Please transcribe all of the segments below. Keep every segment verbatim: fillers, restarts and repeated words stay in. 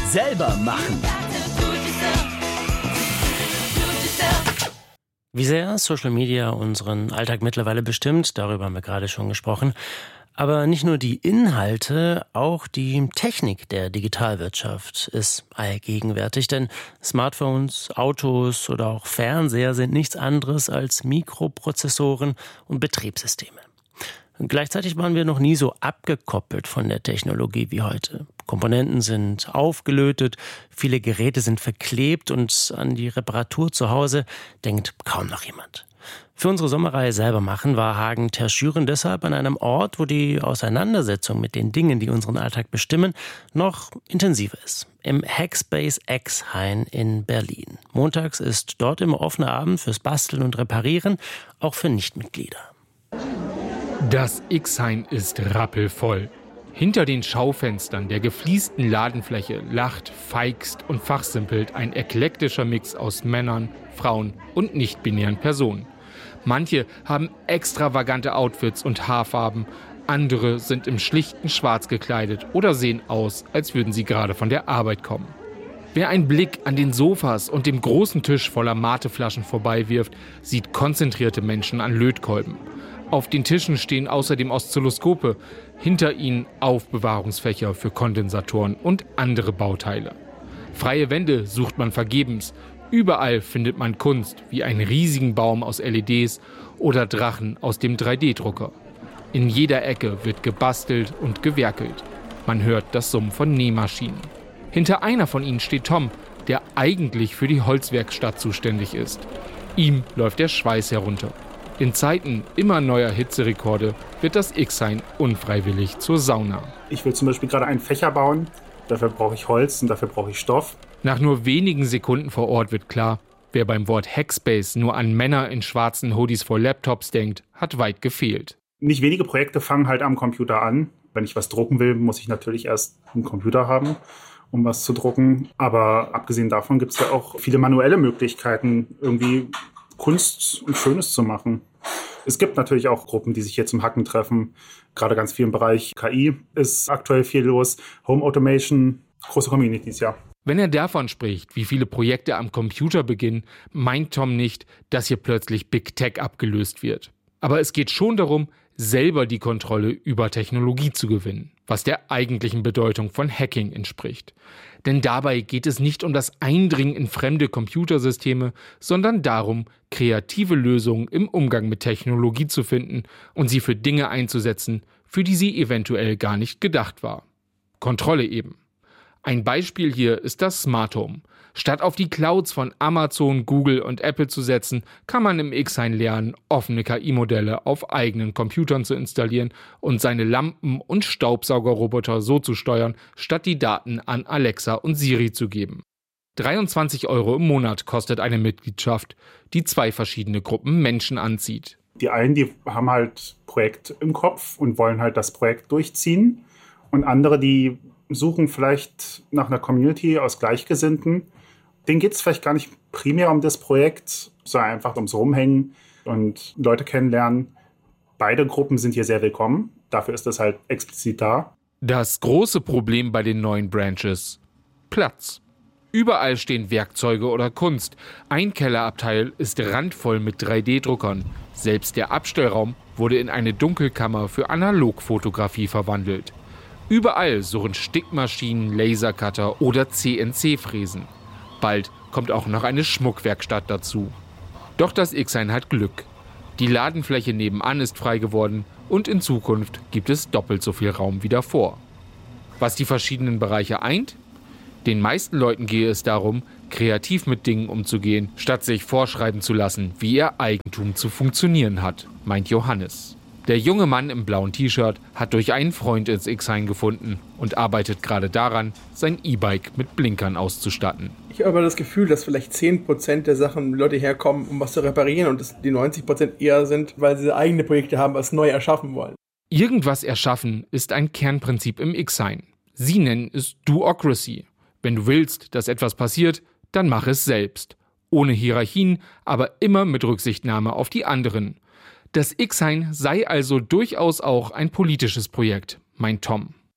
Selber machen. Wie sehr Social Media unseren Alltag mittlerweile bestimmt, darüber haben wir gerade schon gesprochen. Aber nicht nur die Inhalte, auch die Technik der Digitalwirtschaft ist allgegenwärtig. Denn Smartphones, Autos oder auch Fernseher sind nichts anderes als Mikroprozessoren und Betriebssysteme. Und gleichzeitig waren wir noch nie so abgekoppelt von der Technologie wie heute. Komponenten sind aufgelötet, viele Geräte sind verklebt und an die Reparatur zu Hause denkt kaum noch jemand. Für unsere Sommerreihe Selber machen war Hagen Terschüren deshalb an einem Ort, wo die Auseinandersetzung mit den Dingen, die unseren Alltag bestimmen, noch intensiver ist. Im Hackspace Exhain in Berlin. Montags ist dort immer offener Abend fürs Basteln und Reparieren, auch für Nichtmitglieder. Das Exhain ist rappelvoll. Hinter den Schaufenstern der gefliesten Ladenfläche lacht, feixt und fachsimpelt ein eklektischer Mix aus Männern, Frauen und nicht-binären Personen. Manche haben extravagante Outfits und Haarfarben, andere sind im schlichten Schwarz gekleidet oder sehen aus, als würden sie gerade von der Arbeit kommen. Wer einen Blick an den Sofas und dem großen Tisch voller Mateflaschen vorbeiwirft, sieht konzentrierte Menschen an Lötkolben. Auf den Tischen stehen außerdem Oszilloskope, hinter ihnen Aufbewahrungsfächer für Kondensatoren und andere Bauteile. Freie Wände sucht man vergebens. Überall findet man Kunst, wie einen riesigen Baum aus L E Ds oder Drachen aus dem drei D Drucker. In jeder Ecke wird gebastelt und gewerkelt. Man hört das Summen von Nähmaschinen. Hinter einer von ihnen steht Tom, der eigentlich für die Holzwerkstatt zuständig ist. Ihm läuft der Schweiß herunter. In Zeiten immer neuer Hitzerekorde wird das Exhain unfreiwillig zur Sauna. Ich will zum Beispiel gerade einen Fächer bauen. Dafür brauche ich Holz und dafür brauche ich Stoff. Nach nur wenigen Sekunden vor Ort wird klar, wer beim Wort Hackspace nur an Männer in schwarzen Hoodies vor Laptops denkt, hat weit gefehlt. Nicht wenige Projekte fangen halt am Computer an. Wenn ich was drucken will, muss ich natürlich erst einen Computer haben, um was zu drucken. Aber abgesehen davon gibt es ja auch viele manuelle Möglichkeiten, irgendwie Kunst und Schönes zu machen. Es gibt natürlich auch Gruppen, die sich hier zum Hacken treffen. Gerade ganz viel im Bereich K I ist aktuell viel los. Home Automation, große Communities, ja. Wenn er davon spricht, wie viele Projekte am Computer beginnen, meint Tom nicht, dass hier plötzlich Big Tech abgelöst wird. Aber es geht schon darum, selber die Kontrolle über Technologie zu gewinnen, was der eigentlichen Bedeutung von Hacking entspricht. Denn dabei geht es nicht um das Eindringen in fremde Computersysteme, sondern darum, kreative Lösungen im Umgang mit Technologie zu finden und sie für Dinge einzusetzen, für die sie eventuell gar nicht gedacht war. Kontrolle eben. Ein Beispiel hier ist das Smart Home. Statt auf die Clouds von Amazon, Google und Apple zu setzen, kann man im Exhain lernen, offene K I-Modelle auf eigenen Computern zu installieren und seine Lampen- und Staubsaugerroboter so zu steuern, statt die Daten an Alexa und Siri zu geben. dreiundzwanzig Euro im Monat kostet eine Mitgliedschaft, die zwei verschiedene Gruppen Menschen anzieht. Die einen, die haben halt Projekt im Kopf und wollen halt das Projekt durchziehen. Und andere, die suchen vielleicht nach einer Community aus Gleichgesinnten. Denen geht es vielleicht gar nicht primär um das Projekt, sondern einfach ums Rumhängen und Leute kennenlernen. Beide Gruppen sind hier sehr willkommen. Dafür ist das halt explizit da. Das große Problem bei den neuen Branches: Platz. Überall stehen Werkzeuge oder Kunst. Ein Kellerabteil ist randvoll mit drei D Druckern. Selbst der Abstellraum wurde in eine Dunkelkammer für Analogfotografie verwandelt. Überall surren Stickmaschinen, Lasercutter oder C N C-Fräsen. Bald kommt auch noch eine Schmuckwerkstatt dazu. Doch das Exhain hat Glück. Die Ladenfläche nebenan ist frei geworden und in Zukunft gibt es doppelt so viel Raum wie davor. Was die verschiedenen Bereiche eint? Den meisten Leuten gehe es darum, kreativ mit Dingen umzugehen, statt sich vorschreiben zu lassen, wie ihr Eigentum zu funktionieren hat, meint Johannes. Der junge Mann im blauen T-Shirt hat durch einen Freund ins Exhain gefunden und arbeitet gerade daran, sein E-Bike mit Blinkern auszustatten. Ich habe aber das Gefühl, dass vielleicht zehn Prozent der Sachen Leute herkommen, um was zu reparieren, und dass die neunzig Prozent eher sind, weil sie eigene Projekte haben, was neu erschaffen wollen. Irgendwas erschaffen ist ein Kernprinzip im Exhain. Sie nennen es Doocracy. Wenn du willst, dass etwas passiert, dann mach es selbst. Ohne Hierarchien, aber immer mit Rücksichtnahme auf die anderen. Das Exhain sei also durchaus auch ein politisches Projekt, meint Tom.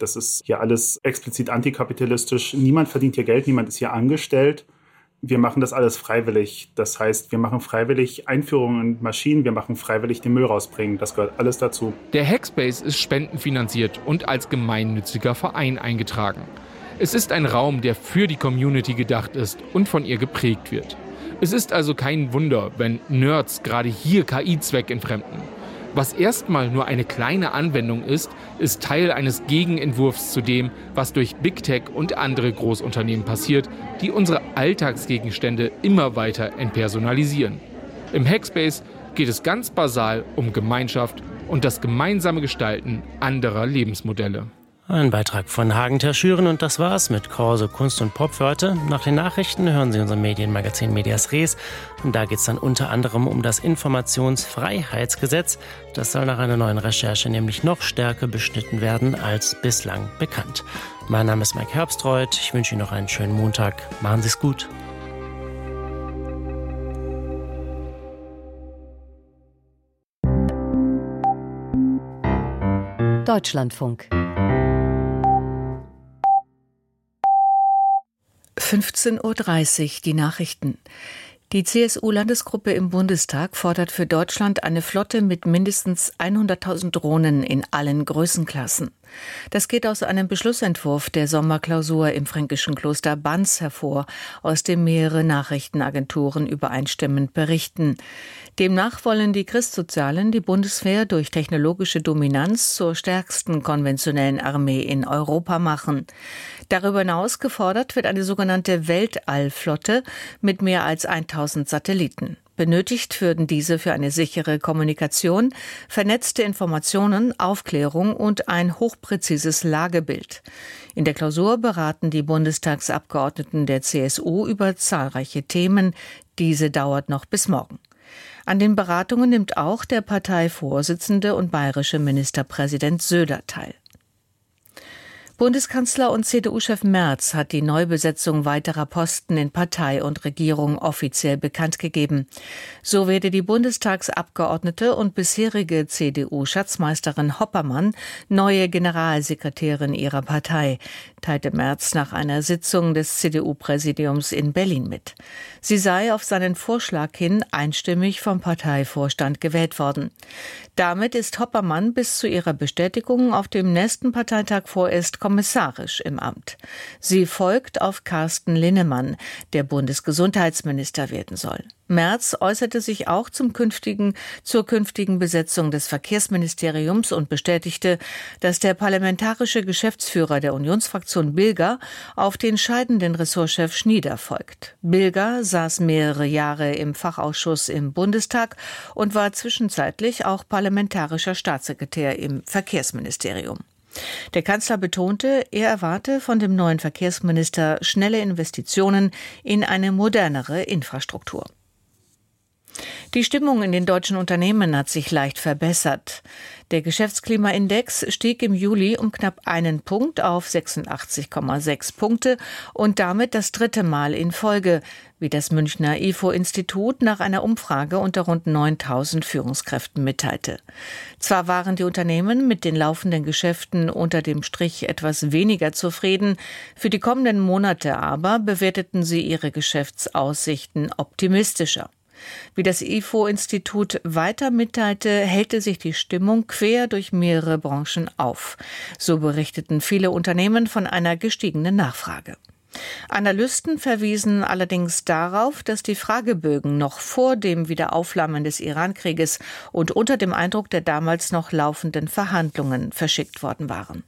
Das ist hier alles explizit antikapitalistisch. Niemand verdient hier Geld, niemand ist hier angestellt. Wir machen das alles freiwillig. Das heißt, wir machen freiwillig Einführungen in Maschinen, wir machen freiwillig den Müll rausbringen. Das gehört alles dazu. Der Hackspace ist spendenfinanziert und als gemeinnütziger Verein eingetragen. Es ist ein Raum, der für die Community gedacht ist und von ihr geprägt wird. Es ist also kein Wunder, wenn Nerds gerade hier K I zweckentfremden. Was erstmal nur eine kleine Anwendung ist, ist Teil eines Gegenentwurfs zu dem, was durch Big Tech und andere Großunternehmen passiert, die unsere Alltagsgegenstände immer weiter entpersonalisieren. Im Hackspace geht es ganz basal um Gemeinschaft und das gemeinsame Gestalten anderer Lebensmodelle. Ein Beitrag von Hagen Terschüren und das war's mit Corso Kunst und Pop für heute. Nach den Nachrichten hören Sie unser Medienmagazin Medias Res. Und da geht's dann unter anderem um das Informationsfreiheitsgesetz. Das soll nach einer neuen Recherche nämlich noch stärker beschnitten werden als bislang bekannt. Mein Name ist Mike Herbstreuth. Ich wünsche Ihnen noch einen schönen Montag. Machen Sie es gut. Deutschlandfunk. fünfzehn Uhr dreißig, die Nachrichten. Die C S U-Landesgruppe im Bundestag fordert für Deutschland eine Flotte mit mindestens hunderttausend Drohnen in allen Größenklassen. Das geht aus einem Beschlussentwurf der Sommerklausur im fränkischen Kloster Banz hervor, aus dem mehrere Nachrichtenagenturen übereinstimmend berichten. Demnach wollen die Christsozialen die Bundeswehr durch technologische Dominanz zur stärksten konventionellen Armee in Europa machen. Darüber hinaus gefordert wird eine sogenannte Weltallflotte mit mehr als tausend Satelliten. Benötigt würden diese für eine sichere Kommunikation, vernetzte Informationen, Aufklärung und ein hochpräzises Lagebild. In der Klausur beraten die Bundestagsabgeordneten der C S U über zahlreiche Themen. Diese dauert noch bis morgen. An den Beratungen nimmt auch der Parteivorsitzende und bayerische Ministerpräsident Söder teil. Bundeskanzler und C D U-Chef Merz hat die Neubesetzung weiterer Posten in Partei und Regierung offiziell bekannt gegeben. So werde die Bundestagsabgeordnete und bisherige C D U-Schatzmeisterin Hoppermann neue Generalsekretärin ihrer Partei, teilte Merz nach einer Sitzung des C D U-Präsidiums in Berlin mit. Sie sei auf seinen Vorschlag hin einstimmig vom Parteivorstand gewählt worden. Damit ist Hoppermann bis zu ihrer Bestätigung auf dem nächsten Parteitag vorerst kommissarisch im Amt. Sie folgt auf Carsten Linnemann, der Bundesgesundheitsminister werden soll. Merz äußerte sich auch zum künftigen, zur künftigen Besetzung des Verkehrsministeriums und bestätigte, dass der parlamentarische Geschäftsführer der Unionsfraktion Bilger auf den scheidenden Ressortchef Schnieder folgt. Bilger saß mehrere Jahre im Fachausschuss im Bundestag und war zwischenzeitlich auch parlamentarischer Staatssekretär im Verkehrsministerium. Der Kanzler betonte, er erwarte von dem neuen Verkehrsminister schnelle Investitionen in eine modernere Infrastruktur. Die Stimmung in den deutschen Unternehmen hat sich leicht verbessert. Der Geschäftsklimaindex stieg im Juli um knapp einen Punkt auf sechsundachtzig Komma sechs Punkte und damit das dritte Mal in Folge, wie das Münchner I F O-Institut nach einer Umfrage unter rund neuntausend Führungskräften mitteilte. Zwar waren die Unternehmen mit den laufenden Geschäften unter dem Strich etwas weniger zufrieden, für die kommenden Monate aber bewerteten sie ihre Geschäftsaussichten optimistischer. Wie das I F O-Institut weiter mitteilte, hellte sich die Stimmung quer durch mehrere Branchen auf. So berichteten viele Unternehmen von einer gestiegenen Nachfrage. Analysten verwiesen allerdings darauf, dass die Fragebögen noch vor dem Wiederaufflammen des Iran-Krieges und unter dem Eindruck der damals noch laufenden Verhandlungen verschickt worden waren.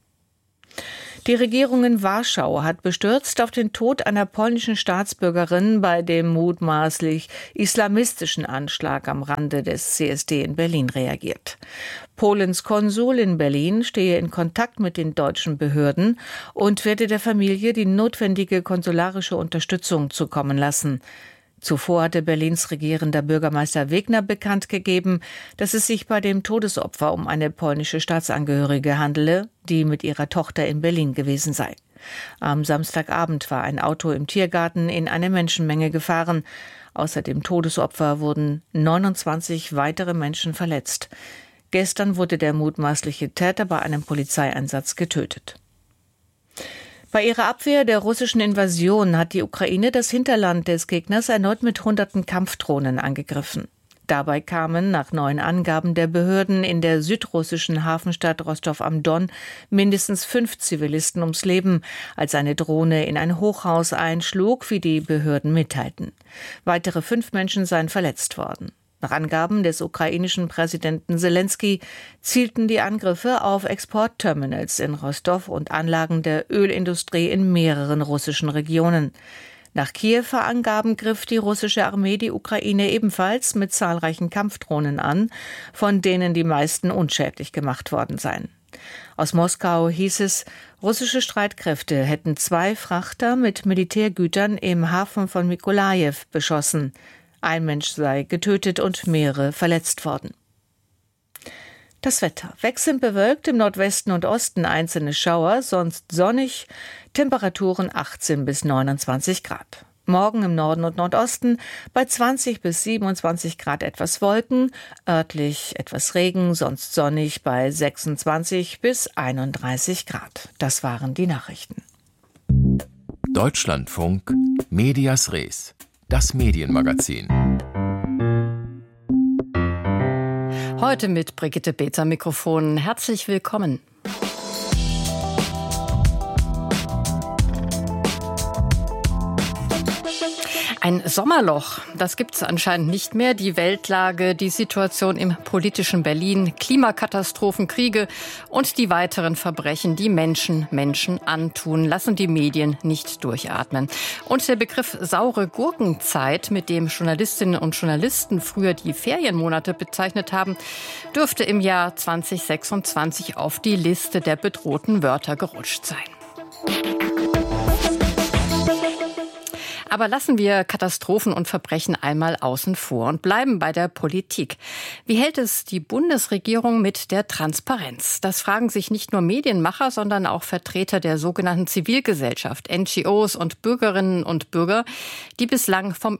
Die Regierung in Warschau hat bestürzt auf den Tod einer polnischen Staatsbürgerin bei dem mutmaßlich islamistischen Anschlag am Rande des C S D in Berlin reagiert. Polens Konsul in Berlin stehe in Kontakt mit den deutschen Behörden und werde der Familie die notwendige konsularische Unterstützung zukommen lassen. Zuvor hatte Berlins regierender Bürgermeister Wegner bekannt gegeben, dass es sich bei dem Todesopfer um eine polnische Staatsangehörige handele, die mit ihrer Tochter in Berlin gewesen sei. Am Samstagabend war ein Auto im Tiergarten in eine Menschenmenge gefahren. Außer dem Todesopfer wurden neunundzwanzig weitere Menschen verletzt. Gestern wurde der mutmaßliche Täter bei einem Polizeieinsatz getötet. Bei ihrer Abwehr der russischen Invasion hat die Ukraine das Hinterland des Gegners erneut mit hunderten Kampfdrohnen angegriffen. Dabei kamen nach neuen Angaben der Behörden in der südrussischen Hafenstadt Rostow am Don mindestens fünf Zivilisten ums Leben, als eine Drohne in ein Hochhaus einschlug, wie die Behörden mitteilten. Weitere fünf Menschen seien verletzt worden. Nach Angaben des ukrainischen Präsidenten Selenskyj zielten die Angriffe auf Exportterminals in Rostow und Anlagen der Ölindustrie in mehreren russischen Regionen. Nach Kiewer Angaben griff die russische Armee die Ukraine ebenfalls mit zahlreichen Kampfdrohnen an, von denen die meisten unschädlich gemacht worden seien. Aus Moskau hieß es, russische Streitkräfte hätten zwei Frachter mit Militärgütern im Hafen von Mykolajiw beschossen. Ein Mensch sei getötet und mehrere verletzt worden. Das Wetter. Wechselnd bewölkt, im Nordwesten und Osten einzelne Schauer, sonst sonnig, Temperaturen achtzehn bis neunundzwanzig Grad. Morgen im Norden und Nordosten bei zwanzig bis siebenundzwanzig Grad etwas Wolken, örtlich etwas Regen, sonst sonnig bei sechsundzwanzig bis einunddreißig Grad. Das waren die Nachrichten. Deutschlandfunk, Medias Res. Das Medienmagazin. Heute mit Brigitte Beetz am Mikrofon. Herzlich willkommen. Ein Sommerloch, das gibt es anscheinend nicht mehr. Die Weltlage, die Situation im politischen Berlin, Klimakatastrophen, Kriege und die weiteren Verbrechen, die Menschen Menschen antun, lassen die Medien nicht durchatmen. Und der Begriff saure Gurkenzeit, mit dem Journalistinnen und Journalisten früher die Ferienmonate bezeichnet haben, dürfte im Jahr zwanzig sechsundzwanzig auf die Liste der bedrohten Wörter gerutscht sein. Aber lassen wir Katastrophen und Verbrechen einmal außen vor und bleiben bei der Politik. Wie hält es die Bundesregierung mit der Transparenz? Das fragen sich nicht nur Medienmacher, sondern auch Vertreter der sogenannten Zivilgesellschaft, N G Os und Bürgerinnen und Bürger, die bislang vom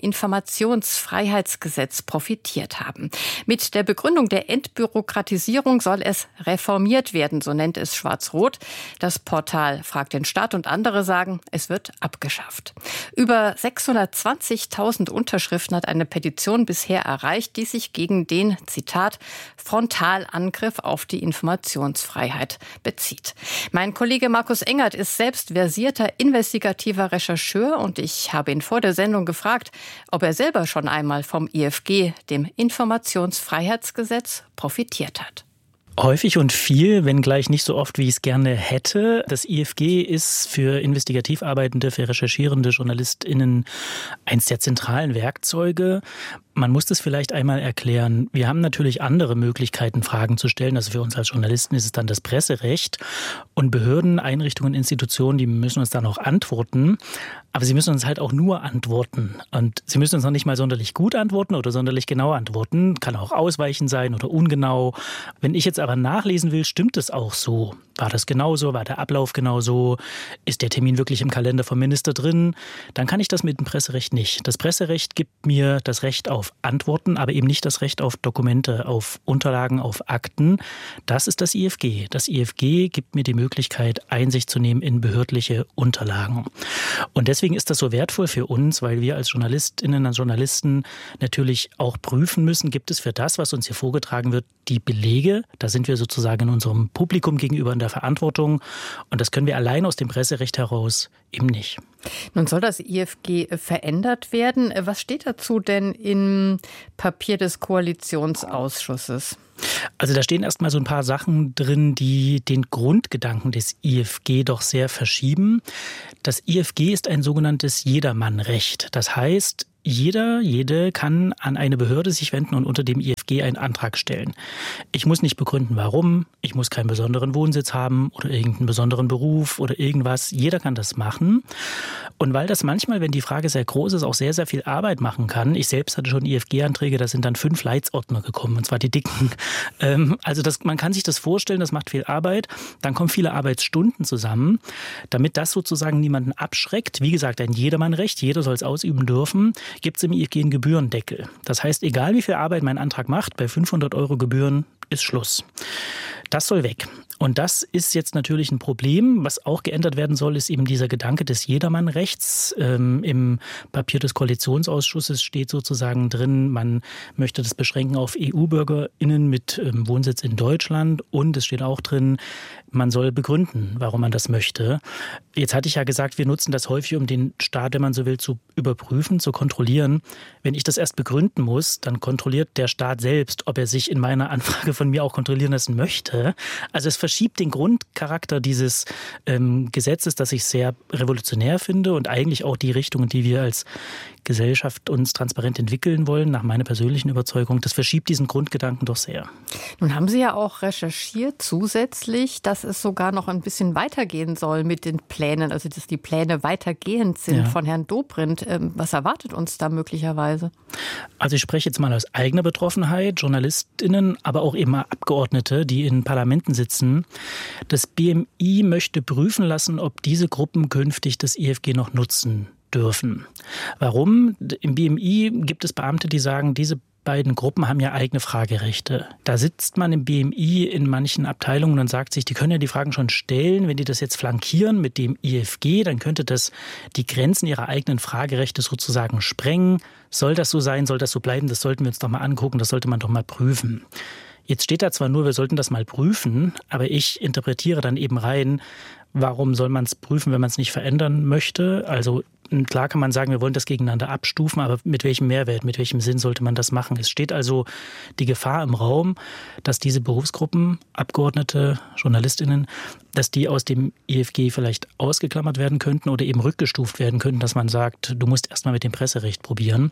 Informationsfreiheitsgesetz profitiert haben. Mit der Begründung der Entbürokratisierung soll es reformiert werden, so nennt es Schwarz-Rot. Das Portal Frag den Staat und andere sagen, es wird abgeschafft. Über sechshundertzwanzigtausend Unterschriften hat eine Petition bisher erreicht, die sich gegen den, Zitat, Frontalangriff auf die Informationsfreiheit bezieht. Mein Kollege Markus Engert ist selbst versierter investigativer Rechercheur und ich habe ihn vor der Sendung gefragt, ob er selber schon einmal vom I F G, dem Informationsfreiheitsgesetz, profitiert hat. Häufig und viel, wenngleich nicht so oft, wie ich es gerne hätte. Das I F G ist für investigativ arbeitende, für recherchierende JournalistInnen eins der zentralen Werkzeuge. Man muss das vielleicht einmal erklären. Wir haben natürlich andere Möglichkeiten, Fragen zu stellen. Also für uns als Journalisten ist es dann das Presserecht. Und Behörden, Einrichtungen, Institutionen, die müssen uns dann auch antworten. Aber sie müssen uns halt auch nur antworten. Und sie müssen uns noch nicht mal sonderlich gut antworten oder sonderlich genau antworten. Kann auch ausweichend sein oder ungenau. Wenn ich jetzt aber nachlesen will, stimmt es auch so? War das genauso? War der Ablauf genauso? Ist der Termin wirklich im Kalender vom Minister drin? Dann kann ich das mit dem Presserecht nicht. Das Presserecht gibt mir das Recht auf Antworten, aber eben nicht das Recht auf Dokumente, auf Unterlagen, auf Akten. Das ist das I F G. Das I F G gibt mir die Möglichkeit, Einsicht zu nehmen in behördliche Unterlagen. Und deswegen ist das so wertvoll für uns, weil wir als Journalistinnen und Journalisten natürlich auch prüfen müssen, gibt es für das, was uns hier vorgetragen wird, die Belege. Da sind wir sozusagen in unserem Publikum gegenüber in der Verantwortung. Und das können wir allein aus dem Presserecht heraus eben nicht. Nun soll das I F G verändert werden. Was steht dazu denn im Papier des Koalitionsausschusses? Also da stehen erstmal so ein paar Sachen drin, die den Grundgedanken des I F G doch sehr verschieben. Das I F G ist ein sogenanntes Jedermannrecht. Das heißt, jeder, jede kann an eine Behörde sich wenden und unter dem I F G einen Antrag stellen. Ich muss nicht begründen, warum. Ich muss keinen besonderen Wohnsitz haben oder irgendeinen besonderen Beruf oder irgendwas. Jeder kann das machen. Und weil das manchmal, wenn die Frage sehr groß ist, auch sehr, sehr viel Arbeit machen kann. Ich selbst hatte schon I F G-Anträge, da sind dann fünf Leitsordner gekommen, und zwar die dicken. Also das, man kann sich das vorstellen, das macht viel Arbeit. Dann kommen viele Arbeitsstunden zusammen, damit das sozusagen niemanden abschreckt. Wie gesagt, ein Jedermannrecht, jeder soll es ausüben dürfen. Gibt es im I F G einen Gebührendeckel. Das heißt, egal wie viel Arbeit mein Antrag macht, bei fünfhundert Euro Gebühren ist Schluss. Das soll weg. Und das ist jetzt natürlich ein Problem. Was auch geändert werden soll, ist eben dieser Gedanke des Jedermannrechts. Ähm, Im Papier des Koalitionsausschusses steht sozusagen drin, man möchte das beschränken auf E U-BürgerInnen mit ähm, Wohnsitz in Deutschland. Und es steht auch drin, man soll begründen, warum man das möchte. Jetzt hatte ich ja gesagt, wir nutzen das häufig, um den Staat, wenn man so will, zu überprüfen, zu kontrollieren. Wenn ich das erst begründen muss, dann kontrolliert der Staat selbst, ob er sich in meiner Anfrage von mir auch kontrollieren lassen möchte. Also es verschiebt den Grundcharakter dieses ähm, Gesetzes, das ich sehr revolutionär finde und eigentlich auch die Richtung, in die wir als Gesellschaft uns transparent entwickeln wollen, nach meiner persönlichen Überzeugung. Das verschiebt diesen Grundgedanken doch sehr. Nun haben Sie ja auch recherchiert zusätzlich, dass es sogar noch ein bisschen weitergehen soll mit den Plänen, also dass die Pläne weitergehend sind ja. von Herrn Dobrindt. Was erwartet uns da möglicherweise? Also ich spreche jetzt mal aus eigener Betroffenheit, JournalistInnen, aber auch eben Abgeordnete, die in Parlamenten sitzen. Das B M I möchte prüfen lassen, ob diese Gruppen künftig das I F G noch nutzen dürfen. Warum? Im B M I gibt es Beamte, die sagen, diese beiden Gruppen haben ja eigene Fragerechte. Da sitzt man im B M I in manchen Abteilungen und sagt sich, die können ja die Fragen schon stellen. Wenn die das jetzt flankieren mit dem I F G, dann könnte das die Grenzen ihrer eigenen Fragerechte sozusagen sprengen. Soll das so sein? Soll das so bleiben? Das sollten wir uns doch mal angucken. Das sollte man doch mal prüfen. Jetzt steht da zwar nur, wir sollten das mal prüfen, aber ich interpretiere dann eben rein, warum soll man es prüfen, wenn man es nicht verändern möchte? Also klar kann man sagen, wir wollen das gegeneinander abstufen, aber mit welchem Mehrwert, mit welchem Sinn sollte man das machen? Es steht also die Gefahr im Raum, dass diese Berufsgruppen, Abgeordnete, JournalistInnen, dass die aus dem I F G vielleicht ausgeklammert werden könnten oder eben rückgestuft werden könnten, dass man sagt, du musst erstmal mit dem Presserecht probieren.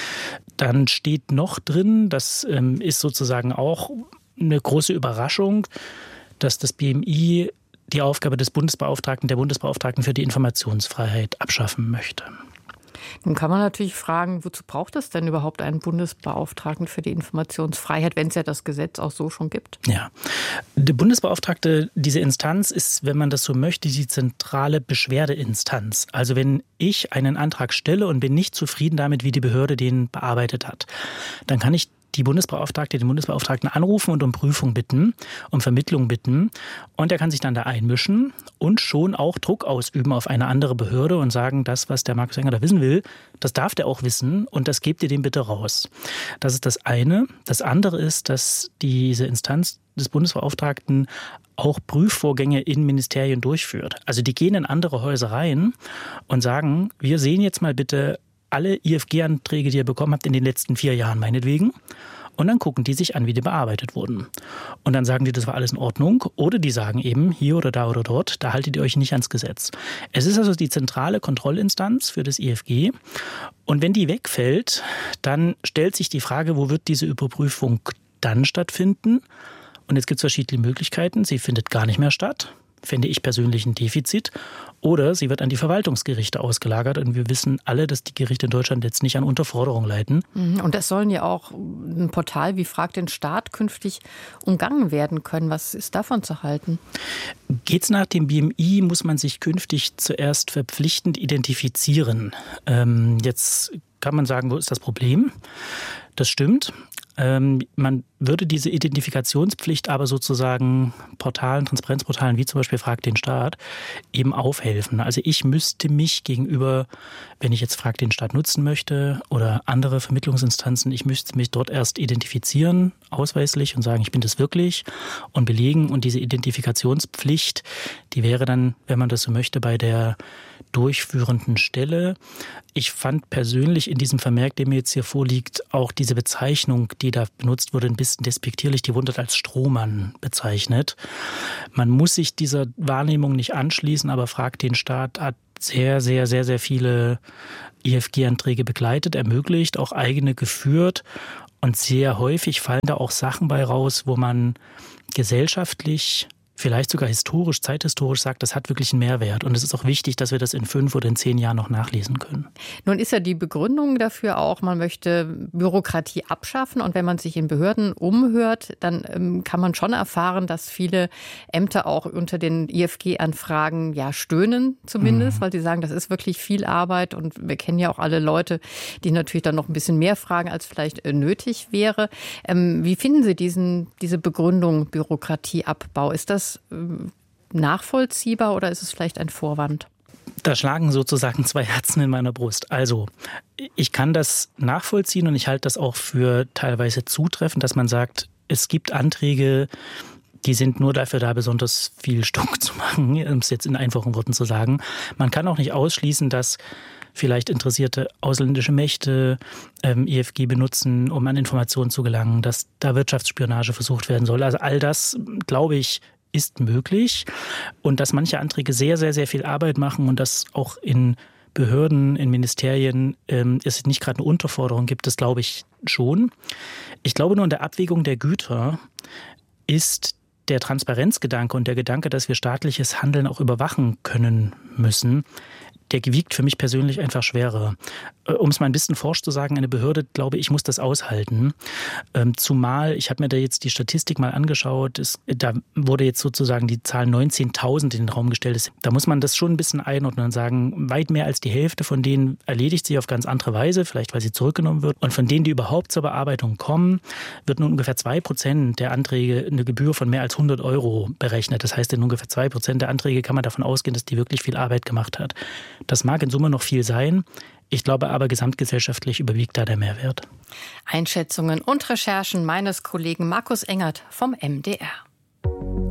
Dann steht noch drin, das ähm, ist sozusagen auch eine große Überraschung, dass das B M I die Aufgabe des Bundesbeauftragten, der Bundesbeauftragten für die Informationsfreiheit abschaffen möchte. Nun kann man natürlich fragen, wozu braucht es denn überhaupt einen Bundesbeauftragten für die Informationsfreiheit, wenn es ja das Gesetz auch so schon gibt? Ja, der Bundesbeauftragte, diese Instanz ist, wenn man das so möchte, die zentrale Beschwerdeinstanz. Also wenn ich einen Antrag stelle und bin nicht zufrieden damit, wie die Behörde den bearbeitet hat, dann kann ich die Bundesbeauftragte, den Bundesbeauftragten anrufen und um Prüfung bitten, um Vermittlung bitten. Und er kann sich dann da einmischen und schon auch Druck ausüben auf eine andere Behörde und sagen, das, was der Markus Enger da wissen will, das darf der auch wissen und das gebt ihr dem bitte raus. Das ist das eine. Das andere ist, dass diese Instanz des Bundesbeauftragten auch Prüfvorgänge in Ministerien durchführt. Also die gehen in andere Häuser rein und sagen, wir sehen jetzt mal bitte alle I F G-Anträge, die ihr bekommen habt in den letzten vier Jahren meinetwegen. Und dann gucken die sich an, wie die bearbeitet wurden. Und dann sagen die, das war alles in Ordnung. Oder die sagen eben, hier oder da oder dort, da haltet ihr euch nicht ans Gesetz. Es ist also die zentrale Kontrollinstanz für das I F G. Und wenn die wegfällt, dann stellt sich die Frage, wo wird diese Überprüfung dann stattfinden? Und jetzt gibt es verschiedene Möglichkeiten. Sie findet gar nicht mehr statt. Finde ich persönlich ein Defizit. Oder sie wird an die Verwaltungsgerichte ausgelagert. Und wir wissen alle, dass die Gerichte in Deutschland jetzt nicht an Unterforderung leiden. Und es sollen ja auch ein Portal wie Frag den Staat künftig umgangen werden können. Was ist davon zu halten? Geht's nach dem B M I, muss man sich künftig zuerst verpflichtend identifizieren. Ähm, jetzt kann man sagen, wo ist das Problem? Das stimmt. Ähm, man würde diese Identifikationspflicht aber sozusagen Portalen, Transparenzportalen wie zum Beispiel Frag den Staat eben aufhelfen. Also ich müsste mich gegenüber, wenn ich jetzt Frag den Staat nutzen möchte oder andere Vermittlungsinstanzen, ich müsste mich dort erst identifizieren, ausweislich und sagen, ich bin das wirklich und belegen. Und diese Identifikationspflicht, die wäre dann, wenn man das so möchte, bei der durchführenden Stelle. Ich fand persönlich in diesem Vermerk, der mir jetzt hier vorliegt, auch diese Bezeichnung, die da benutzt wurde, ein bisschen despektierlich. Die wurde als Strohmann bezeichnet. Man muss sich dieser Wahrnehmung nicht anschließen, aber Frag den Staat hat sehr, sehr, sehr, sehr viele I F G-Anträge begleitet, ermöglicht, auch eigene geführt. Und sehr häufig fallen da auch Sachen bei raus, wo man gesellschaftlich vielleicht sogar historisch, zeithistorisch sagt, das hat wirklich einen Mehrwert. Und es ist auch wichtig, dass wir das in fünf oder in zehn Jahren noch nachlesen können. Nun ist ja die Begründung dafür auch, man möchte Bürokratie abschaffen. Und wenn man sich in Behörden umhört, dann ähm, kann man schon erfahren, dass viele Ämter auch unter den I F G-Anfragen ja stöhnen zumindest, mhm. weil sie sagen, das ist wirklich viel Arbeit. Und wir kennen ja auch alle Leute, die natürlich dann noch ein bisschen mehr fragen, als vielleicht äh, nötig wäre. Ähm, wie finden Sie diesen, diese Begründung Bürokratieabbau? Ist das nachvollziehbar oder ist es vielleicht ein Vorwand? Da schlagen sozusagen zwei Herzen in meiner Brust. Also, ich kann das nachvollziehen und ich halte das auch für teilweise zutreffend, dass man sagt, es gibt Anträge, die sind nur dafür da, besonders viel Stunk zu machen, um es jetzt in einfachen Worten zu sagen. Man kann auch nicht ausschließen, dass vielleicht interessierte ausländische Mächte ähm, I F G benutzen, um an Informationen zu gelangen, dass da Wirtschaftsspionage versucht werden soll. Also all das, glaube ich, ist möglich. Und dass manche Anträge sehr, sehr, sehr viel Arbeit machen und dass auch in Behörden, in Ministerien ähm, es nicht gerade eine Unterforderung gibt, das glaube ich schon. Ich glaube nur, in der Abwägung der Güter ist der Transparenzgedanke und der Gedanke, dass wir staatliches Handeln auch überwachen können müssen, der wiegt für mich persönlich einfach schwerer. Um es mal ein bisschen forsch zu sagen, eine Behörde, glaube ich, muss das aushalten. Zumal, ich habe mir da jetzt die Statistik mal angeschaut, es, da wurde jetzt sozusagen die Zahl neunzehntausend in den Raum gestellt. Da muss man das schon ein bisschen einordnen und sagen, weit mehr als die Hälfte von denen erledigt sich auf ganz andere Weise, vielleicht weil sie zurückgenommen wird. Und von denen, die überhaupt zur Bearbeitung kommen, wird nun ungefähr zwei Prozent der Anträge eine Gebühr von mehr als hundert Euro berechnet. Das heißt, in ungefähr zwei Prozent der Anträge kann man davon ausgehen, dass die wirklich viel Arbeit gemacht hat. Das mag in Summe noch viel sein. Ich glaube aber, gesamtgesellschaftlich überwiegt da der Mehrwert. Einschätzungen und Recherchen meines Kollegen Markus Engert vom M D R.